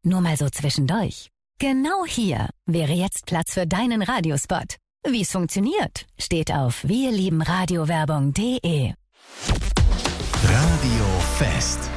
Nur mal so zwischendurch. Genau hier wäre jetzt Platz für deinen Radiospot. Wie es funktioniert, steht auf wirliebenradiowerbung.de. Radio Fest.